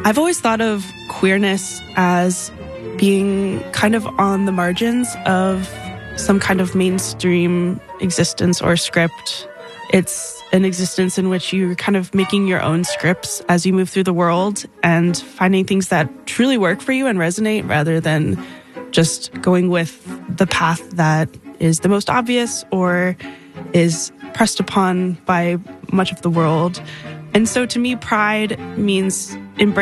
I've always thought of queerness as being kind of on the margins of some kind of mainstream existence or script. It's an existence in which you're kind of making your own scripts as you move through the world and finding things that truly work for you and resonate rather than just going with the path that is the most obvious or is pressed upon by much of the world. And so to me, pride means embracing